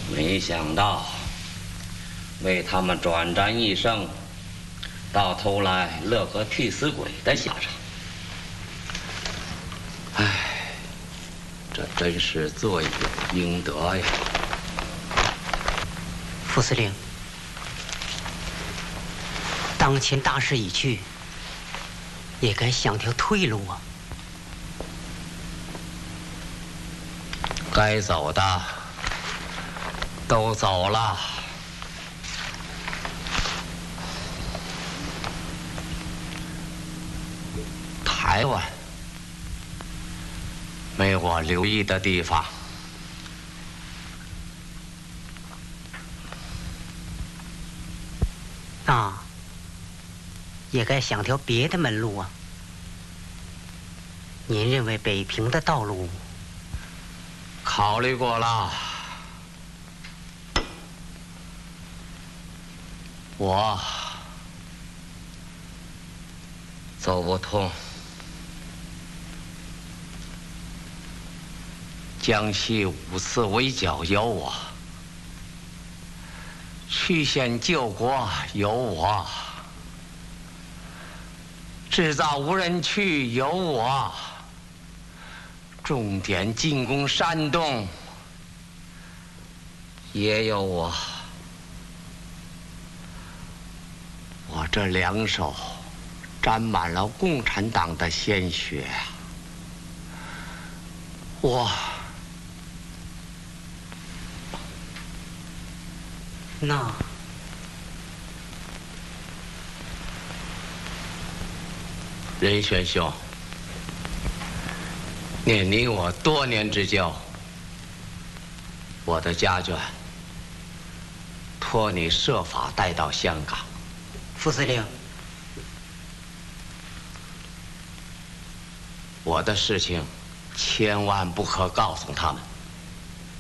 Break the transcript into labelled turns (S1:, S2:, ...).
S1: 没想到为他们转战一生，到头来乐个替死鬼的下场。唉，这真是罪有应得呀！
S2: 副司令，当前大势已去，也该想条退路啊！
S1: 该走的都走了。台湾没我留意的地方。
S2: 那也该想条别的门路啊！您认为北平的道路？
S1: 考虑过了，我走不通。江西5次围剿有我，曲线救国有我，制造无人区有我，重点进攻山东也有我。我这两手沾满了共产党的鲜血啊！
S2: 那
S1: 任玄兄，念你我多年之交，我的家眷托你设法带到香港。
S2: 副司令，
S1: 我的事情千万不可告诉他们。